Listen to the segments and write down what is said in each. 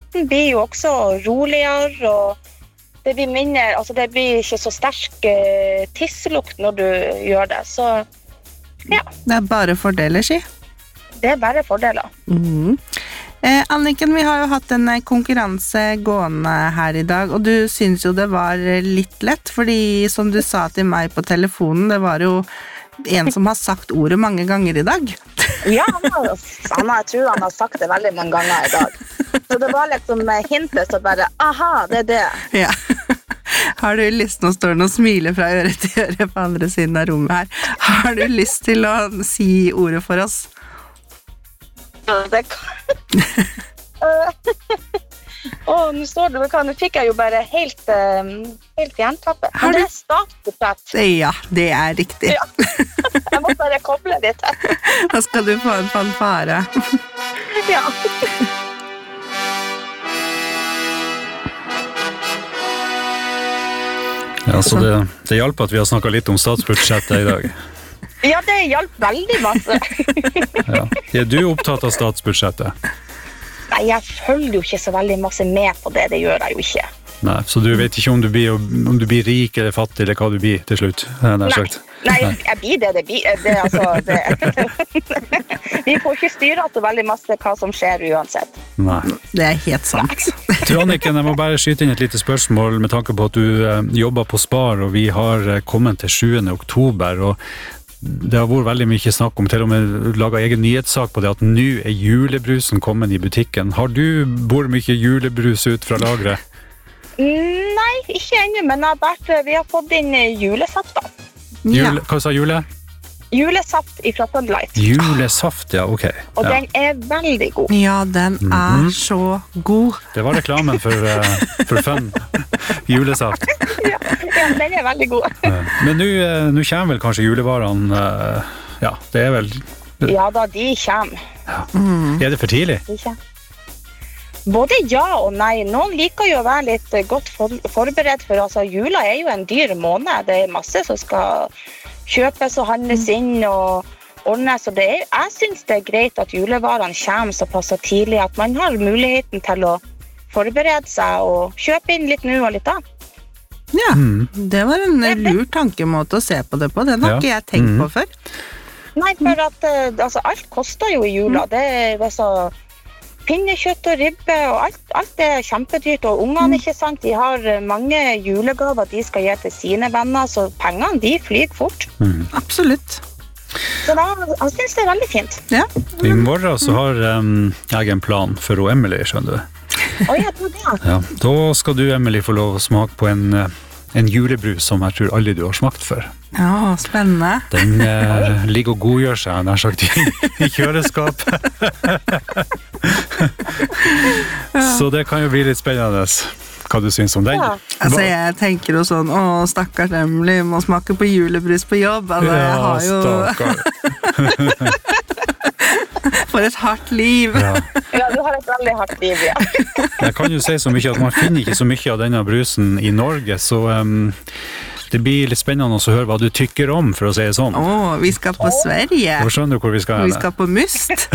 maten blir jo også roligere, og det blir mindre, altså det blir ikke så sterk tisselukt når du gjør det, så ja. Det bare fordeler, si. Det bare fordeler. Anniken, vi har jo hatt en konkurranse gående her i dag, og du synes jo det var litt lett, fordi som du sa til meg på telefonen, det var jo en som har sagt ordet mange ganger i dag. Ja, jeg tror han har sagt det veldig mange ganger i dag. Så det var liksom hintet, så bare, aha, det det. Ja. Har du lyst, nå står den og smiler fra øre til øre på andre siden av rommet her. Har du lyst til å si ordet for oss? Det kan... nå står det, nå fikk jeg jo bare helt jerntappe. Men det statsbudsjett. Ja, det riktig. Ja. Jeg må bare koble litt. Da skal du få en fanfare. Ja. Ja, så det hjelper at vi har snakket litt om statsbudsjettet i dag. Ja, det hjelper veldig masse. Ja. Er du opptatt av statsbudsjettet? Nei, jeg følger jo ikke så veldig masse med på det, det gjør jeg jo ikke. Nei, så du vet ikke om du blir rik eller fattig, eller hva du blir til slutt? Nei, jeg blir det blir. Vi får ikke styre til veldig masse hva som skjer uansett. Nei. Det helt sant. Du, Anniken, jeg må bare skyte inn et lite spørsmål med tanke på at du jobber på Spar, og vi har kommet til 7. oktober, og det har vært veldig mye snakk om, til og med laget egen nyhetssak på det, at nå julebrusen kommet i butikken. Har du vært mye julebrus ut fra lagret? Nei, ikke ennå, men vi har fått inn julesaft da. Hva sa jule? Julesaft fra Funlight. Julesaft, ja, ok. Og den veldig god. Ja, den så god. Det var reklamen for Fun. Julesaft. Ja, den veldig god. Men nå kommer vel kanskje julevarene, ja, det vel... Ja da, de kommer. Ja. Er det for tidlig? De kommer. Både ja og nei. Noen liker jo å være litt godt forberedt, for altså, jula jo en dyr måned. Det masse som skal kjøpes og handles inn og ordnes. Og jeg synes det greit at julevarene kommer såpass tidlig, at man har muligheten til å forberede seg og kjøpe inn litt nå og litt da. Ja, det var en lur tankemåte å se på det på. Den har ikke jeg tenkt på før. Nei, for at altså, alt koster jo i jula. Det altså... pinnekjøtt og ribbe, og alt kjempedyrt, og ungene, ikke sant, de har mange julegaver de skal gi til sine venner, så pengene, de flyr fort. Absolutt. Så jeg synes det veldig fint. Ja. I morgen så har jeg en plan for Emily, skjønner du. Jeg tror det. Ja, da skal du, Emily, få lov å smake på en julebrus som jeg tror aldri du har smakt før. Ja, spennende. Den ligger og godgjør seg, nær sagt, i kjøleskap. Så det kan jo bli litt spennende hva du synes om den. Ja. Altså, jeg tenker jo sånn, stakkars Emily, må smake på julebrus på jobb. Altså, jeg har jo... stakkar. For et hardt liv. Ja, du har et veldig hardt liv, ja. Jeg kan jo si så mye at man finner ikke så mye av denne brusen i Norge, så det blir litt spennende å høre hva du tykker om, for å si det sånn. Vi skal på Sverige. Hvor skjønner du hvor vi skal? Vi skal på Must.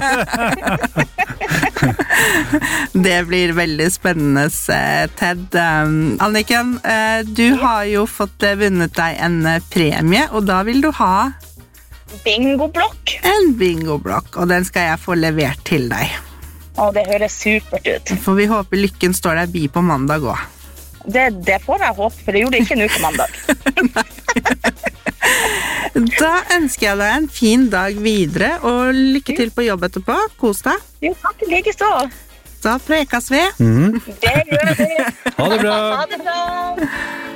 Det blir veldig spennende, Ted. Anniken, du har jo fått vunnet deg en premie, og da vil du ha... bingoblokk. En bingoblokk, og den skal jeg få levert til deg. Det høres supert ut. For vi håper lykken står deg bi på mandag også. Det får jeg håpe, for det gjorde ikke nå på mandag. Da ønsker jeg deg en fin dag videre, og lykke til på jobb etterpå. Kos deg. Jo, takk, like så. Da prekas vi. Det gjør vi. Ha det bra. Ha det bra.